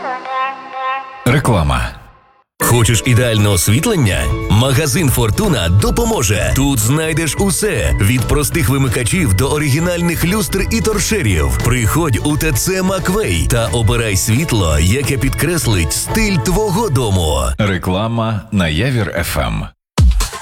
Реклама. Хочеш ідеальне освітлення? Магазин «Фортуна» допоможе. Тут знайдеш усе – від простих вимикачів до оригінальних люстр і торшерів. Приходь у ТЦ «Маквей» та обирай світло, яке підкреслить стиль твого дому. Реклама на Явір ФМ.